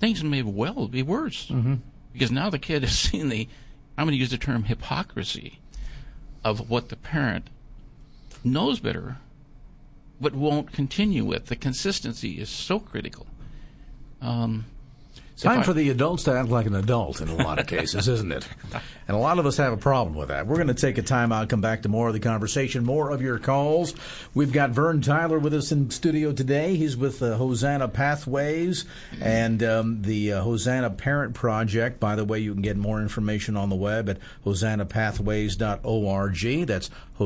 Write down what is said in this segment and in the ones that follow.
things may well be worse. Mm-hmm. Because now the kid has seen I'm going to use the term hypocrisy of what the parent knows better but won't continue with. The consistency is so critical. Time for the adults to act like an adult in a lot of cases, isn't it? And a lot of us have a problem with that. We're going to take a time out, come back to more of the conversation, more of your calls. We've got Vern Tyler with us in studio today. He's with Hosanna Pathways and the Hosanna Parent Project. By the way, you can get more information on the web at hosannapathways.org. That's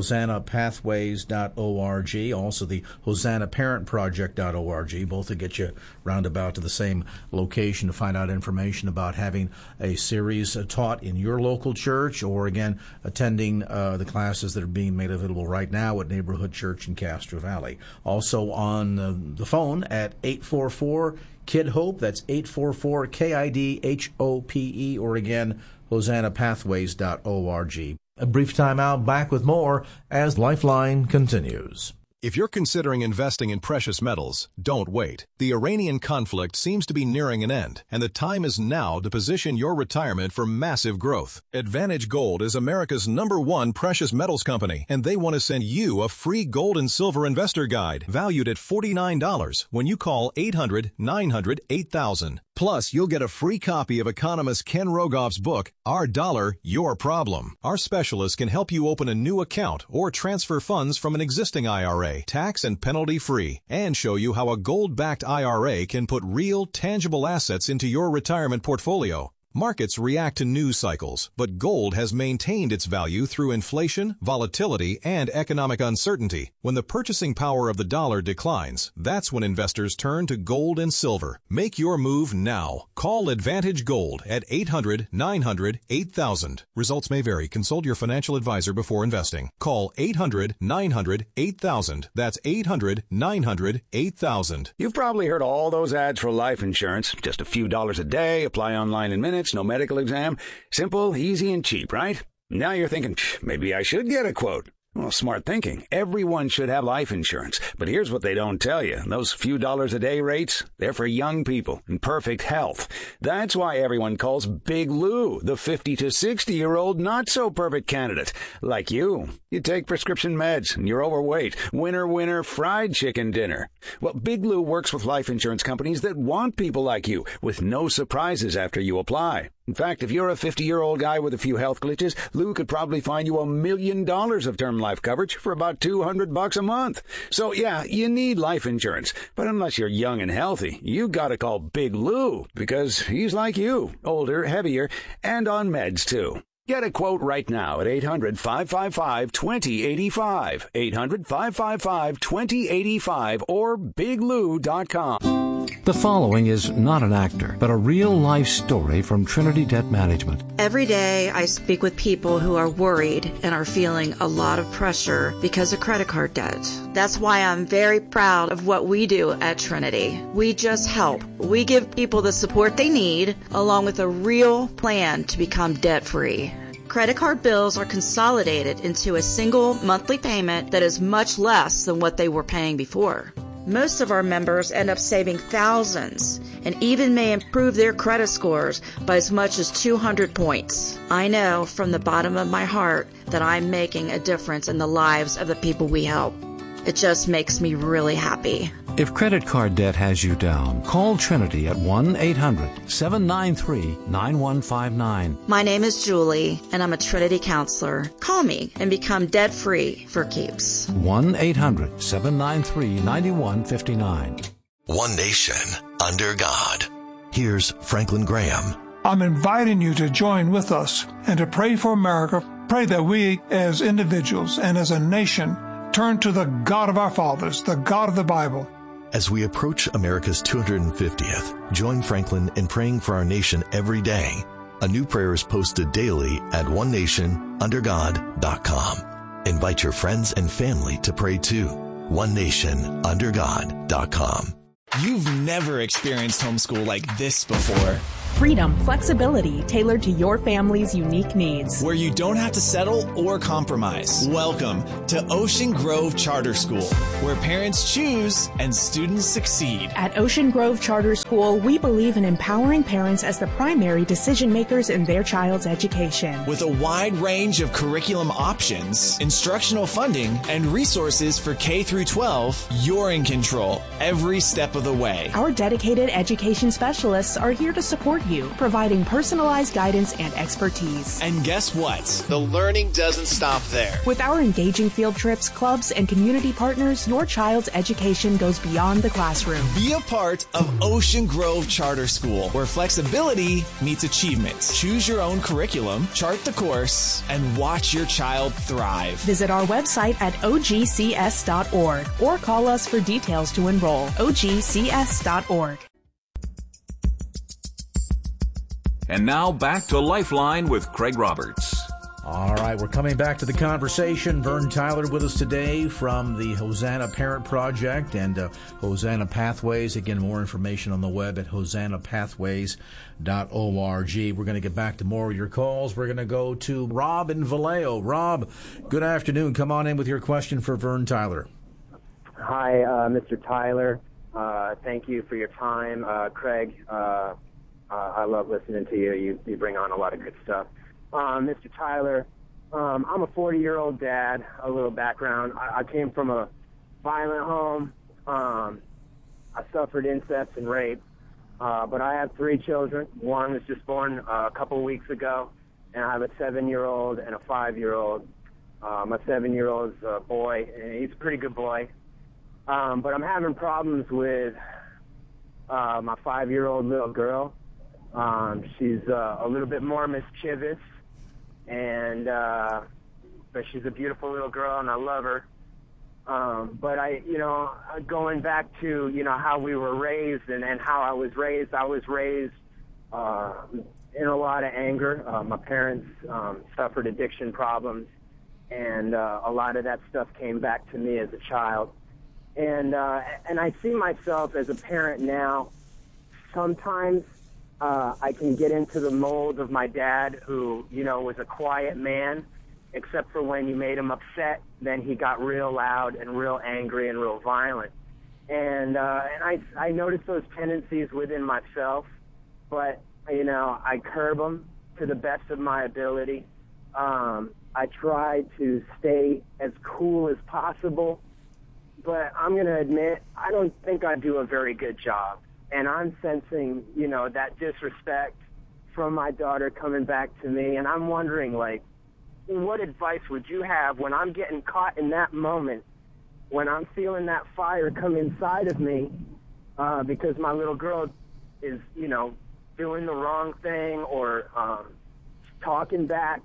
hosannapathways.org. Also the hosannaparentproject.org. Both will get you roundabout to the same location to find out information about having a series taught in your local church, or again attending the classes that are being made available right now at Neighborhood Church in Castro Valley. Also on the phone at 844-KID-HOPE. That's 844-KID-HOPE, or again hosannapathways.org. A brief time out, back with more as Lifeline continues. If you're considering investing in precious metals, don't wait. The Iranian conflict seems to be nearing an end, and the time is now to position your retirement for massive growth. Advantage Gold is America's #1 precious metals company, and they want to send you a free gold and silver investor guide valued at $49 when you call 800-900-8000. Plus, you'll get a free copy of economist Ken Rogoff's book, Our Dollar, Your Problem. Our specialists can help you open a new account or transfer funds from an existing IRA, tax and penalty free, and show you how a gold-backed IRA can put real, tangible assets into your retirement portfolio. Markets react to news cycles, but gold has maintained its value through inflation, volatility, and economic uncertainty. When the purchasing power of the dollar declines, that's when investors turn to gold and silver. Make your move now. Call Advantage Gold at 800-900-8000. Results may vary. Consult your financial advisor before investing. Call 800-900-8000. That's 800-900-8000. You've probably heard all those ads for life insurance. Just a few dollars a day, apply online in minutes, no medical exam. Simple, easy, and cheap, right? Now you're thinking, maybe I should get a quote. Well, smart thinking. Everyone should have life insurance. But here's what they don't tell you. Those few dollars a day rates, they're for young people in perfect health. That's why everyone calls Big Lou the 50 to 60-year-old not-so-perfect candidate. Like you. You take prescription meds and you're overweight. Winner, winner, fried chicken dinner. Well, Big Lou works with life insurance companies that want people like you with no surprises after you apply. In fact, if you're a 50-year-old guy with a few health glitches, Lou could probably find you $1 million of term life coverage for about $200 a month. So, yeah, you need life insurance. But unless you're young and healthy, you gotta call Big Lou, because he's like you, older, heavier, and on meds, too. Get a quote right now at 800-555-2085, 800-555-2085, or biglou.com. The following is not an actor, but a real-life story from Trinity Debt Management. Every day I speak with people who are worried and are feeling a lot of pressure because of credit card debt. That's why I'm very proud of what we do at Trinity. We just help. We give people the support they need, along with a real plan to become debt-free. Credit card bills are consolidated into a single monthly payment that is much less than what they were paying before. Most of our members end up saving thousands and even may improve their credit scores by as much as 200 points. I know from the bottom of my heart that I'm making a difference in the lives of the people we help. It just makes me really happy. If credit card debt has you down, call Trinity at 1-800-793-9159. My name is Julie, and I'm a Trinity counselor. Call me and become debt-free for keeps. 1-800-793-9159. One nation, under God. Here's Franklin Graham. I'm inviting you to join with us and to pray for America. Pray that we, as individuals and as a nation, turn to the God of our fathers, the God of the Bible. As we approach America's 250th, join Franklin in praying for our nation every day. A new prayer is posted daily at onenationundergod.com. Invite your friends and family to pray too. onenationundergod.com. You've never experienced homeschool like this before. Freedom, flexibility, tailored to your family's unique needs. Where you don't have to settle or compromise. Welcome to Ocean Grove Charter School, where parents choose and students succeed. At Ocean Grove Charter School, we believe in empowering parents as the primary decision makers in their child's education. With a wide range of curriculum options, instructional funding, and resources for K through 12, you're in control every step of the way. Our dedicated education specialists are here to support you, providing personalized guidance and expertise. And guess what? The learning doesn't stop there. With our engaging field trips, clubs, and community partners, your child's education goes beyond the classroom. Be a part of Ocean Grove Charter School, where flexibility meets achievement. Choose your own curriculum, chart the course, and watch your child thrive. Visit our website at ogcs.org or call us for details to enroll. ogcs.org. And now back to Lifeline with Craig Roberts. All right, we're coming back to the conversation. Vern Tyler with us today from the Hosanna Parent Project and Hosanna Pathways. Again, more information on the web at hosannapathways.org. We're going to get back to more of your calls. We're going to go to Rob in Vallejo. Rob, good afternoon. Come on in with your question for Vern Tyler. Hi, Mr. Tyler. Thank you for your time. Craig, I love listening to you. You bring on a lot of good stuff. Mr. Tyler, I'm a 40-year-old dad. A little background. I came from a violent home. I suffered incest and rape. But I have 3 children. One was just born a couple weeks ago, and I have a 7-year-old and a 5-year-old. My 7-year-old's a boy, and he's a pretty good boy. But I'm having problems with my 5-year-old little girl. She's a little bit more mischievous, and but she's a beautiful little girl, and I love her. But going back to how we were raised and how I was raised in a lot of anger. My parents suffered addiction problems, and a lot of that stuff came back to me as a child. And I see myself as a parent now. Sometimes I can get into the mold of my dad, who, was a quiet man, except for when you made him upset, then he got real loud and real angry and real violent. And I notice those tendencies within myself, but, I curb them to the best of my ability. I try to stay as cool as possible, but I'm going to admit, I don't think I do a very good job. And I'm sensing, that disrespect from my daughter coming back to me. And I'm wondering, what advice would you have when I'm getting caught in that moment, when I'm feeling that fire come inside of me, because my little girl is, doing the wrong thing or talking back?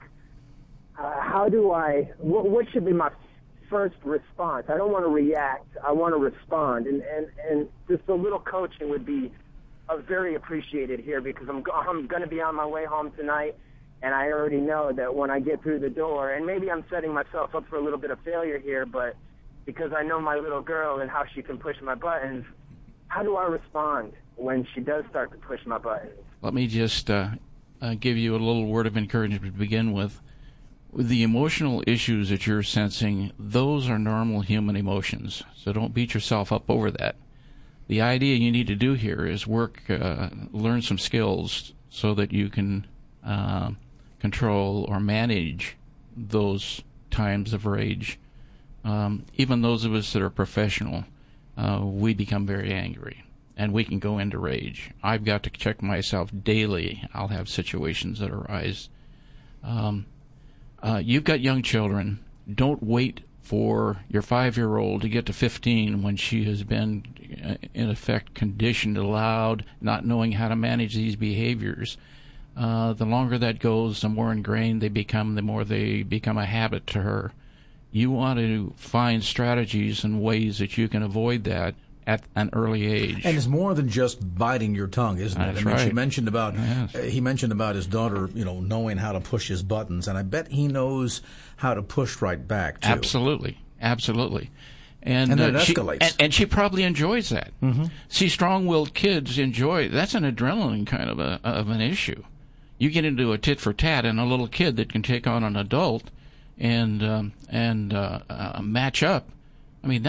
What should be my first response? I don't want to react. I want to respond, and just a little coaching would be very appreciated here, because I'm going to be on my way home tonight, and I already know that when I get through the door, and maybe I'm setting myself up for a little bit of failure here, but because I know my little girl and how she can push my buttons, how do I respond when she does start to push my buttons? Let me just give you a little word of encouragement to begin with. The emotional issues that you're sensing, those are normal human emotions, so don't beat yourself up over that. The idea you need to do here is learn some skills so that you can control or manage those times of rage. Even those of us that are professional, we become very angry, and we can go into rage. I've got to check myself daily. I'll have situations that arise. You've got young children. Don't wait for your 5-year-old to get to 15 when she has been, in effect, conditioned, allowed, not knowing how to manage these behaviors. The longer that goes, the more ingrained they become, the more they become a habit to her. You want to find strategies and ways that you can avoid that at an early age. And it's more than just biting your tongue, isn't it? That's right. He mentioned about his daughter, knowing how to push his buttons, and I bet he knows how to push right back too. Absolutely. And then it escalates. And she probably enjoys that. Mm-hmm. See, strong-willed kids enjoy, that's an adrenaline kind of an issue. You get into a tit for tat, and a little kid that can take on an adult and match up. I mean,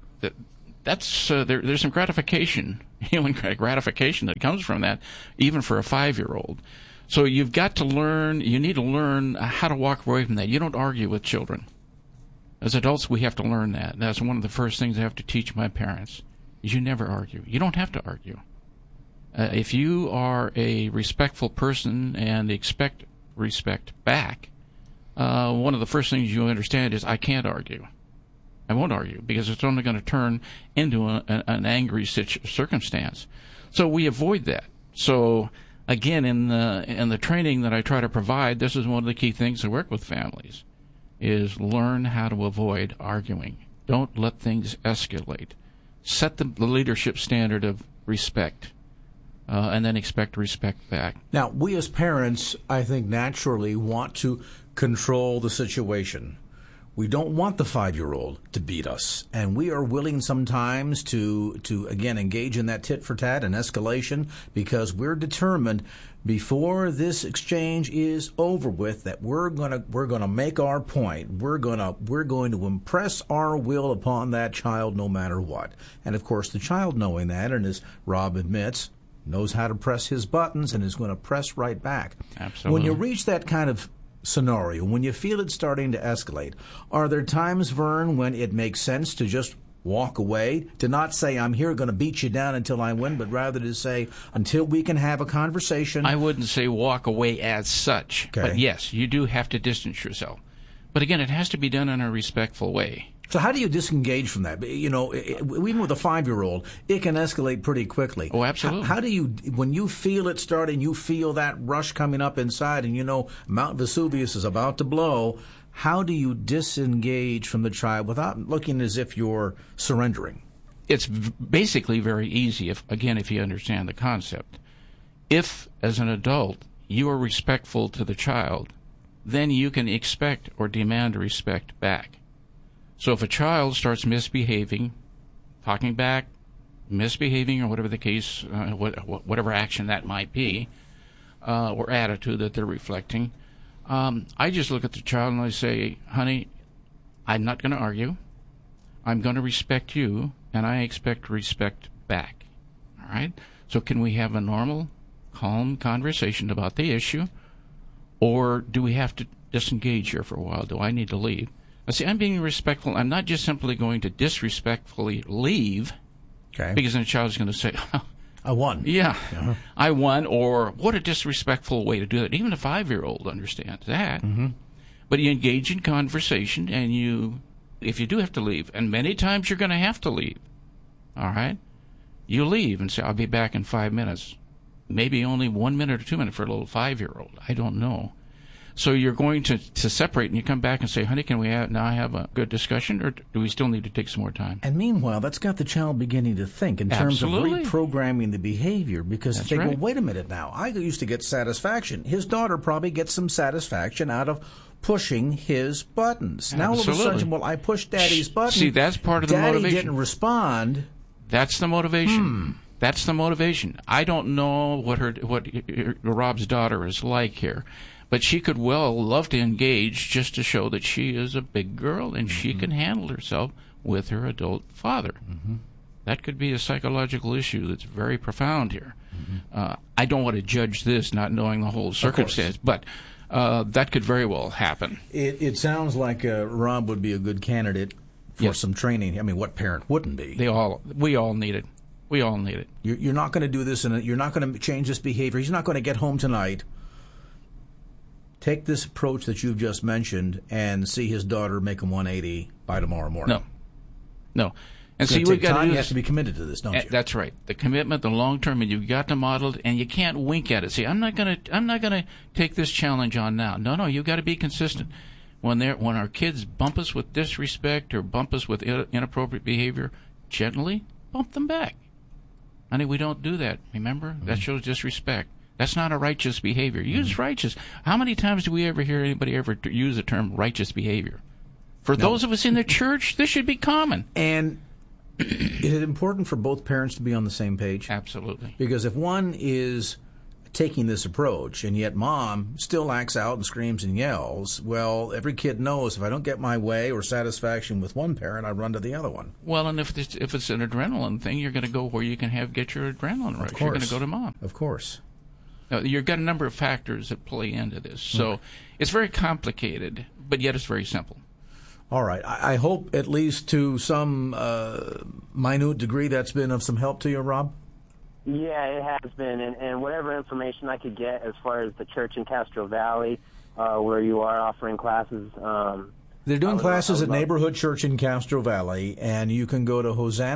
there's some gratification, human gratification that comes from that, even for a 5-year-old. So you've got to learn. You need to learn how to walk away from that. You don't argue with children. As adults, we have to learn that. That's one of the first things I have to teach my parents. Is you never argue. You don't have to argue. If you are a respectful person and expect respect back, one of the first things you understand is I can't argue. I won't argue because it's only going to turn into an angry circumstance. So we avoid that. So again, in the training that I try to provide, this is one of the key things to work with families, is learn how to avoid arguing. Don't let things escalate. Set the leadership standard of respect, and then expect respect back. Now, we as parents, I think, naturally want to control the situation. We don't want the 5-year-old to beat us, and we are willing sometimes to again engage in that tit for tat and escalation because we're determined before this exchange is over with that we're gonna make our point. We're going to impress our will upon that child no matter what. And of course, the child, knowing that, and as Rob admits, knows how to press his buttons and is going to press right back. Absolutely. When you reach that kind of scenario, when you feel it starting to escalate, are there times, Vern, when it makes sense to just walk away, to not say, I'm here going to beat you down until I win, but rather to say, until we can have a conversation? I wouldn't say walk away as such, okay. But yes, you do have to distance yourself. But again, it has to be done in a respectful way. So how do you disengage from that? You know, even with a 5-year-old, it can escalate pretty quickly. Oh, absolutely. How do you, when you feel it starting, you feel that rush coming up inside, and you know Mount Vesuvius is about to blow, how do you disengage from the child without looking as if you're surrendering? It's basically very easy, if you understand the concept. If, as an adult, you are respectful to the child, then you can expect or demand respect back. So if a child starts misbehaving, talking back, misbehaving, or whatever the case, whatever action that might be, or attitude that they're reflecting, I just look at the child and I say, honey, I'm not going to argue. I'm going to respect you, and I expect respect back. All right? So can we have a normal, calm conversation about the issue, or do we have to disengage here for a while? Do I need to leave? I see, I'm being respectful. I'm not just simply going to disrespectfully leave, okay, because then the child's going to say, I won. Yeah, uh-huh. I won, or what a disrespectful way to do it. Even a 5-year-old understands that. Mm-hmm. But you engage in conversation, and if you do have to leave, and many times you're going to have to leave, all right, you leave and say, I'll be back in 5 minutes. Maybe only 1 minute or 2 minutes for a little 5-year-old. I don't know. So you're going to separate, and you come back and say, honey, can we now have a good discussion, or do we still need to take some more time? And meanwhile, that's got the child beginning to think in terms of reprogramming the behavior, because That's they right. go, wait a minute now, I used to get satisfaction. His daughter probably gets some satisfaction out of pushing his buttons. Now all of a sudden, well, I pushed Daddy's button. See, that's part of the Daddy motivation. didn't respond. That's the motivation. That's the motivation. I don't know what Rob's daughter is like here, but she could well love to engage just to show that she is a big girl and she can handle herself with her adult father. Mm-hmm. That could be a psychological issue that's very profound here. I don't want to judge this not knowing the whole circumstance, but that could very well happen. It sounds like Rob would be a good candidate for some training. I mean, what parent wouldn't be? We all need it. We all need it. You're not going to do this, and you're not going to change this behavior. He's not going to get home tonight. Take this approach that you've just mentioned and see his daughter make a 180 by tomorrow morning. No. And see, we've got to you have to be committed to this, don't you? That's right. The commitment, the long term, and you've got to model it, and you can't wink at it. See, I'm not gonna take this challenge on now. No, you've got to be consistent. When our kids bump us with disrespect or bump us with inappropriate behavior, gently bump them back. Honey, we don't do that. Remember, that shows disrespect. That's not a righteous behavior. Use righteous. How many times do we ever hear anybody ever use the term righteous behavior? For those of us in the church, this should be common. And is it important for both parents to be on the same page? Absolutely. Because if one is taking this approach and yet mom still acts out and screams and yells, well, every kid knows if I don't get my way or satisfaction with one parent, I run to the other one. Well, and if it's an adrenaline thing, you're going to go where you can get your adrenaline rush. You're going to go to mom. Of course. Now, you've got a number of factors that play into this. So it's very complicated, but yet it's very simple. All right. I hope at least to some minute degree that's been of some help to you, Rob? Yeah, it has been, and whatever information I could get as far as the church in Castro Valley, where you are offering classes. They're doing classes at Neighborhood Church in Castro Valley, and you can go to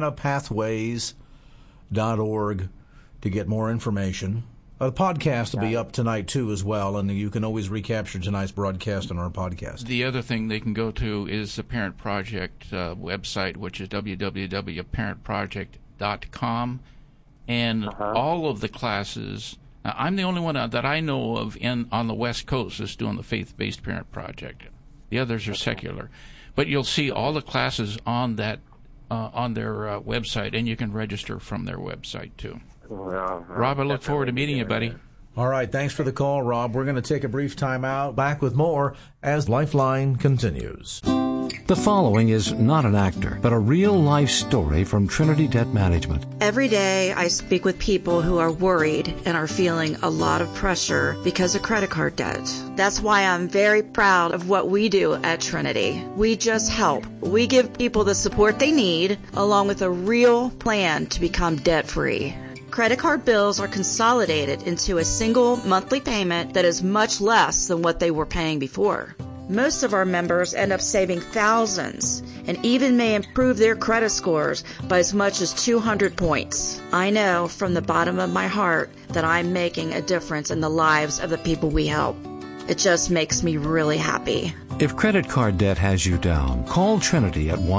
hosannapathways.org to get more information. The podcast will be up tonight, too, as well, and you can always recapture tonight's broadcast on our podcast. The other thing they can go to is the Parent Project website, which is www.parentproject.com. And all of the classes, I'm the only one that I know of on the West Coast that's doing the faith-based parent project. The others are secular. But you'll see all the classes on that on their website, and you can register from their website, too. Well, Rob, I look forward to meeting you, buddy. All right, thanks for the call, Rob. We're going to take a brief time out. Back with more as Lifeline continues. The following is not an actor, but a real-life story from Trinity Debt Management. Every day I speak with people who are worried and are feeling a lot of pressure because of credit card debt. That's why I'm very proud of what we do at Trinity. We just help. We give people the support they need, along with a real plan to become debt-free. Credit card bills are consolidated into a single monthly payment that is much less than what they were paying before. Most of our members end up saving thousands and even may improve their credit scores by as much as 200 points. I know from the bottom of my heart that I'm making a difference in the lives of the people we help. It just makes me really happy. If credit card debt has you down, call Trinity at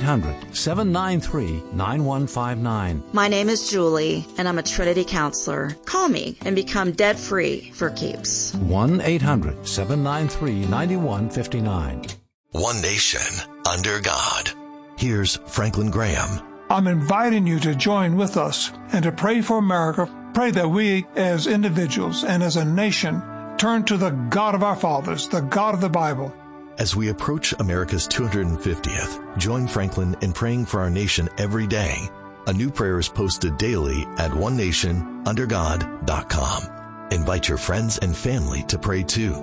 1-800-793-9159. My name is Julie, and I'm a Trinity counselor. Call me and become debt-free for keeps. 1-800-793-9159. One nation, under God. Here's Franklin Graham. I'm inviting you to join with us and to pray for America. Pray that we, as individuals and as a nation, turn to the God of our fathers, the God of the Bible. As we approach America's 250th, join Franklin in praying for our nation every day. A new prayer is posted daily at onenationundergod.com. Invite your friends and family to pray too.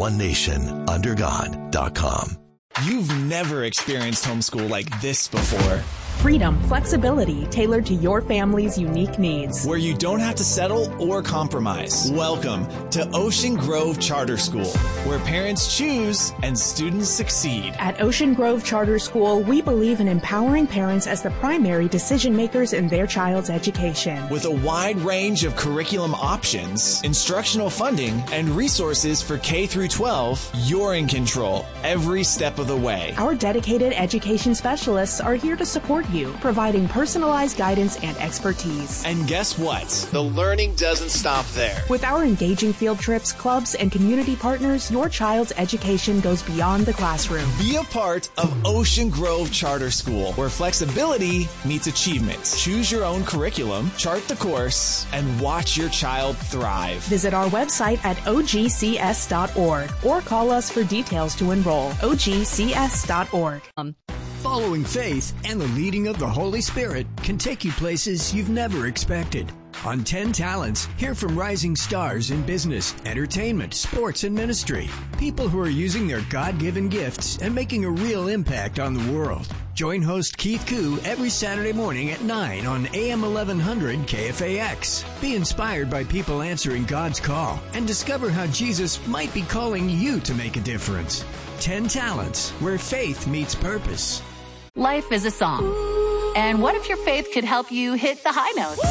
onenationundergod.com. You've never experienced homeschool like this before. Freedom, flexibility tailored to your family's unique needs. Where you don't have to settle or compromise. Welcome to Ocean Grove Charter School, where parents choose and students succeed. At Ocean Grove Charter School, we believe in empowering parents as the primary decision makers in their child's education. With a wide range of curriculum options, instructional funding, and resources for K through 12, you're in control every step of the way. Our dedicated education specialists are here to support you, providing personalized guidance and expertise. And guess what? The learning doesn't stop there. With our engaging field trips, clubs, and community partners, your child's education goes beyond the classroom. Be a part of Ocean Grove Charter School, where flexibility meets achievement. Choose your own curriculum, chart the course, and watch your child thrive. Visit our website at ogcs.org or call us for details to enroll. ogcs.org. Following faith and the leading of the Holy Spirit can take you places you've never expected. On 10 Talents, hear from rising stars in business, entertainment, sports, and ministry. People who are using their God-given gifts and making a real impact on the world. Join host Keith Koo every Saturday morning at 9 on AM 1100 KFAX. Be inspired by people answering God's call and discover how Jesus might be calling you to make a difference. 10 Talents, where faith meets purpose. Life is a song. And what if your faith could help you hit the high notes?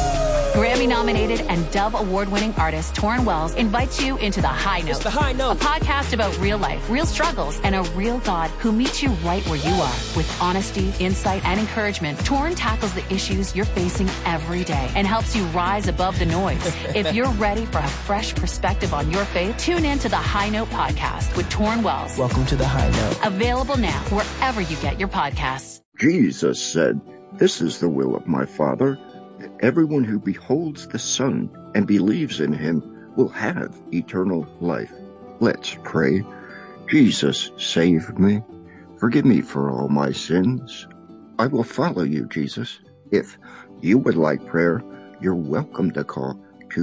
Grammy-nominated and Dove Award-winning artist Torrin Wells invites you into The High Note. It's The High Note. A podcast about real life, real struggles, and a real God who meets you right where you are. With honesty, insight, and encouragement, Torrin tackles the issues you're facing every day and helps you rise above the noise. If you're ready for a fresh perspective on your faith, tune in to The High Note podcast with Torrin Wells. Welcome to The High Note. Available now wherever you get your podcasts. Jesus said, "This is the will of my Father, that everyone who beholds the Son and believes in him will have eternal life." Let's pray. Jesus, save me. Forgive me for all my sins. I will follow you, Jesus. If you would like prayer, you're welcome to call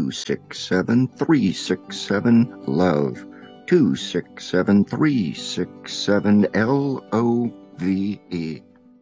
267-367-LOVE, 267-367-LOVE.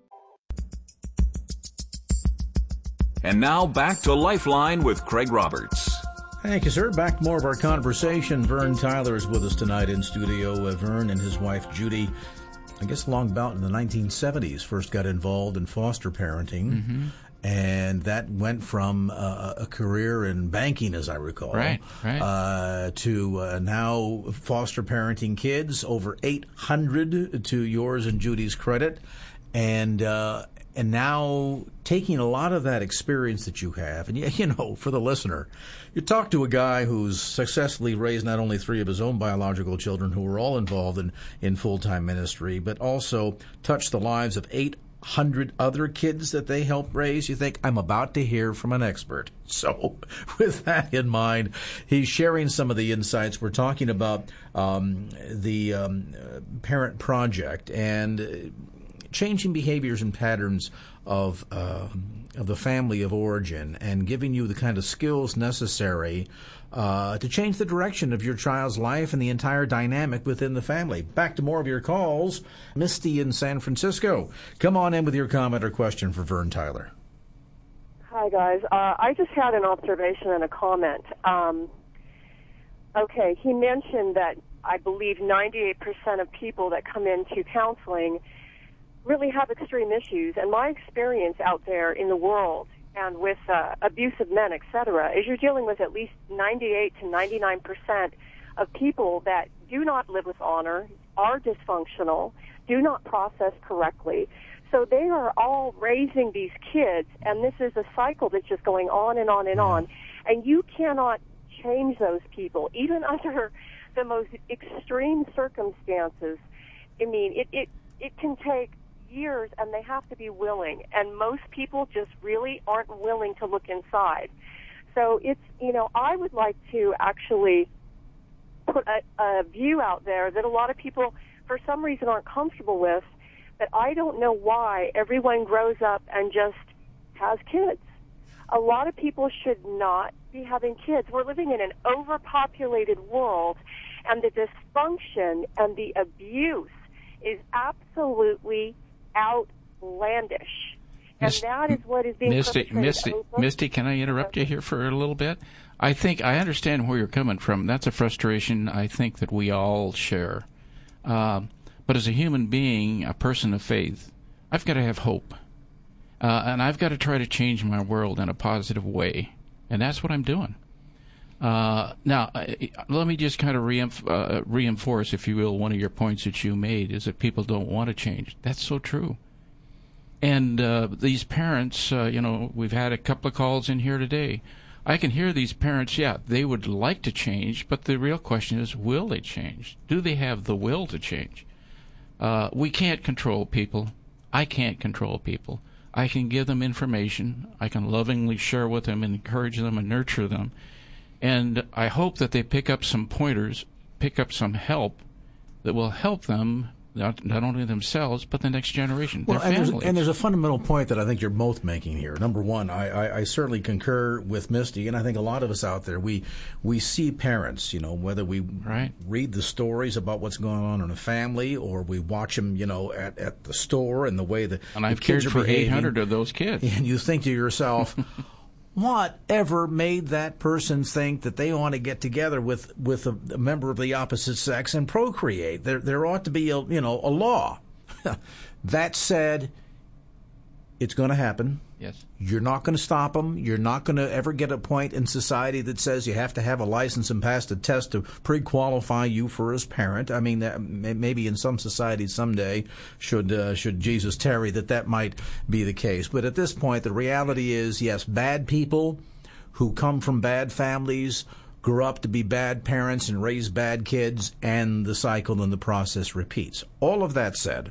And now back to Lifeline with Craig Roberts. Thank you, sir. Back to more of our conversation. Vern Tyler is with us tonight in studio. Vern and his wife, Judy, I guess long about in the 1970s, first got involved in foster parenting. Mm-hmm. And that went from a career in banking, as I recall, right. To now foster parenting kids, over 800 to yours and Judy's credit. And now taking a lot of that experience that you have, and you know, for the listener, you talk to a guy who's successfully raised not only 3 of his own biological children who were all involved in full-time ministry, but also touched the lives of 800 other kids that they helped raise. You think, I'm about to hear from an expert. So with that in mind, he's sharing some of the insights. We're talking about the Parent Project and changing behaviors and patterns of the family of origin and giving you the kind of skills necessary to change the direction of your child's life and the entire dynamic within the family. Back to more of your calls. Misty in San Francisco. Come on in with your comment or question for Vern Tyler. Hi, guys. I just had an observation and a comment. Okay, he mentioned that I believe 98% of people that come into counseling really have extreme issues, and my experience out there in the world and with abusive men, etc., is you're dealing with at least 98 to 99% of people that do not live with honor, are dysfunctional, do not process correctly. So they are all raising these kids, and this is a cycle that's just going on and on and on, and you cannot change those people, even under the most extreme circumstances. I mean, it can take years, and they have to be willing, and most people just really aren't willing to look inside. So it's, you know, I would like to actually put a view out there that a lot of people for some reason aren't comfortable with, that I don't know why everyone grows up and just has kids. A lot of people should not be having kids. We're living in an overpopulated world, and the dysfunction and the abuse is absolutely outlandish, and that is what is being Misty, can I interrupt you here for a little bit? I understand where you're coming from. That's a frustration I think that we all share. But as a human being, a person of faith, I've got to have hope, and I've got to try to change my world in a positive way, and that's what I'm doing. Now, let me just kind of reinforce, if you will, one of your points that you made, is that people don't want to change. That's so true. And these parents, we've had a couple of calls in here today. I can hear these parents, they would like to change, but the real question is, will they change? Do they have the will to change? We can't control people. I can't control people. I can give them information. I can lovingly share with them and encourage them and nurture them. And I hope that they pick up some pointers, pick up some help that will help them, not only themselves, but the next generation, their families. And there's a fundamental point that I think you're both making here. Number one, I certainly concur with Misty, and I think a lot of us out there, we see parents, whether we read the stories about what's going on in a family or we watch them, at the store and the way the and I've kids cared are for behaving. 800 of those kids. And you think to yourself, whatever made that person think that they want to get together with a member of the opposite sex and procreate? There ought to be a law. That said, it's going to happen. Yes. You're not going to stop them. You're not going to ever get a point in society that says you have to have a license and pass a test to pre-qualify you for his parent. I mean, that maybe in some societies someday, should Jesus tarry, that might be the case. But at this point, the reality is, yes, bad people who come from bad families grew up to be bad parents and raise bad kids, and the cycle and the process repeats. All of that said,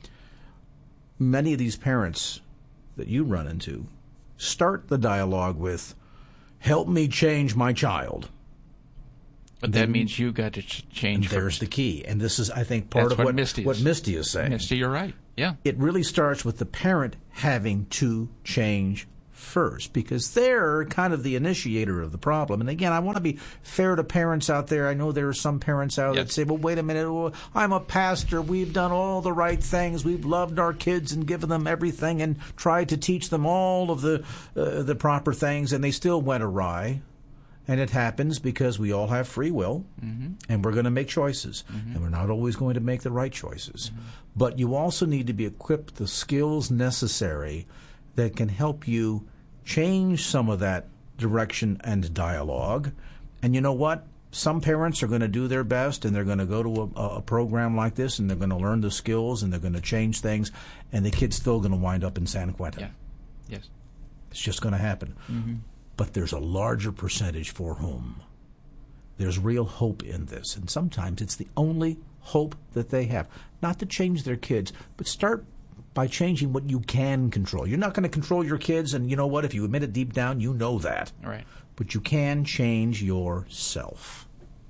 many of these parents that you run into start the dialogue with, "Help me change my child." But that means you got to change. There's the key, and this is, I think, part of what Misty is saying. Misty, you're right. Yeah, it really starts with the parent having to change first, because they're kind of the initiator of the problem. And again, I want to be fair to parents out there. I know there are some parents out there that say, well, wait a minute, I'm a pastor. We've done all the right things. We've loved our kids and given them everything and tried to teach them all of the proper things, and they still went awry. And it happens because we all have free will, and we're going to make choices, and we're not always going to make the right choices. But you also need to be equipped with the skills necessary that can help you change some of that direction and dialogue. And you know what? Some parents are going to do their best, and they're going to go to a program like this, and they're going to learn the skills, and they're going to change things, and the kid's still going to wind up in San Quentin. Yeah. Yes. It's just going to happen. But there's a larger percentage for whom there's real hope in this. And sometimes it's the only hope that they have. Not to change their kids, but start by changing what you can control. You're not going to control your kids, and you know what? If you admit it deep down, you know that. All right. But you can change yourself.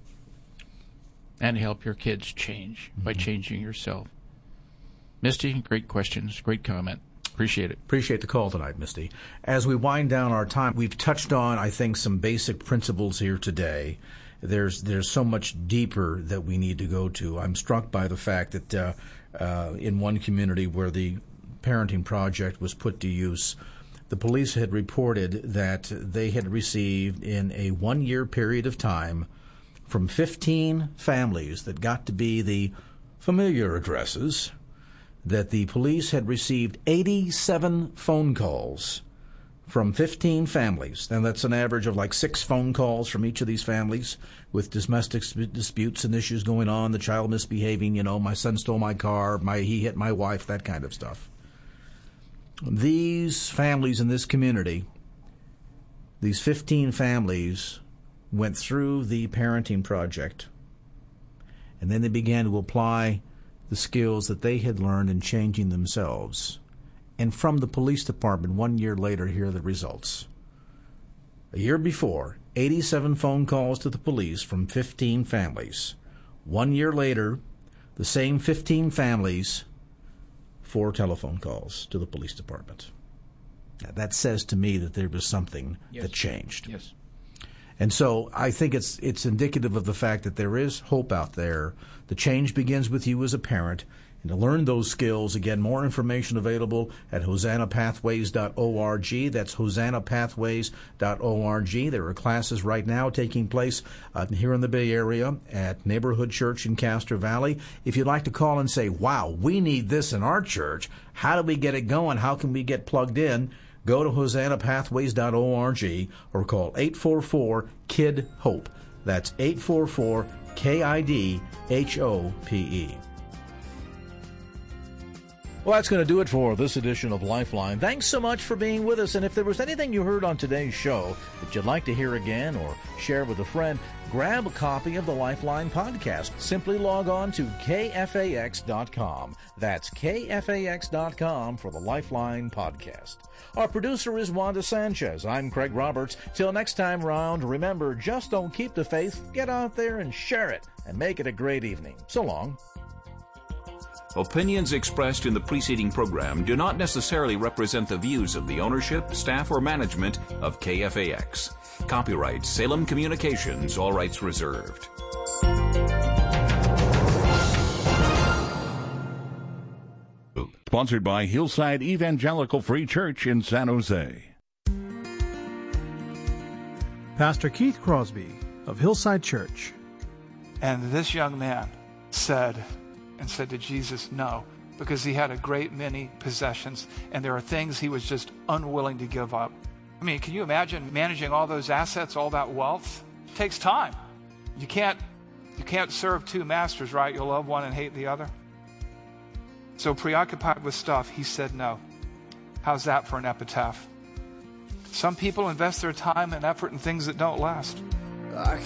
And help your kids change by changing yourself. Misty, great questions, great comment. Appreciate it. Appreciate the call tonight, Misty. As we wind down our time, we've touched on, I think, some basic principles here today. There's so much deeper that we need to go to. I'm struck by the fact that in one community where the parenting project was put to use, the police had reported that they had received in a 1-year period of time from 15 families that got to be the familiar addresses, that the police had received 87 phone calls from 15 families. And that's an average of like 6 phone calls from each of these families with domestic disputes and issues going on, the child misbehaving, my son stole my car, he hit my wife, that kind of stuff. These families in this community, these 15 families, went through the parenting project, and then they began to apply the skills that they had learned in changing themselves. And from the police department 1 year later, here are the results. A year before, 87 phone calls to the police from 15 families. 1 year later, the same 15 families, 4 telephone calls to the police department. Now, that says to me that there was something that changed. Yes. And so I think it's indicative of the fact that there is hope out there. The change begins with you as a parent. And to learn those skills, again, more information available at hosannapathways.org. That's hosannapathways.org. There are classes right now taking place here in the Bay Area at Neighborhood Church in Castro Valley. If you'd like to call and say, wow, we need this in our church, how do we get it going? How can we get plugged in? Go to hosannapathways.org or call 844-KID-HOPE. That's 844-KID-HOPE. Well, that's going to do it for this edition of Lifeline. Thanks so much for being with us. And if there was anything you heard on today's show that you'd like to hear again or share with a friend, grab a copy of the Lifeline podcast. Simply log on to KFAX.com. That's KFAX.com for the Lifeline podcast. Our producer is Wanda Sanchez. I'm Craig Roberts. Till next time round, remember, just don't keep the faith. Get out there and share it and make it a great evening. So long. Opinions expressed in the preceding program do not necessarily represent the views of the ownership, staff, or management of KFAX. Copyright Salem Communications, all rights reserved. Sponsored by Hillside Evangelical Free Church in San Jose. Pastor Keith Crosby of Hillside Church. And this young man said to Jesus, no, because he had a great many possessions, and there are things he was just unwilling to give up. I mean, can you imagine managing all those assets, all that wealth? It takes time. You can't serve two masters, right? You'll love one and hate the other. So preoccupied with stuff, he said no. How's that for an epitaph? Some people invest their time and effort in things that don't last.